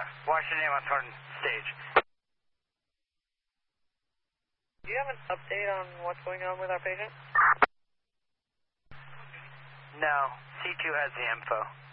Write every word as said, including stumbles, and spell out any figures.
Watch your name on front stage. Do you have an update on what's going on with our patient? No, C two has the info.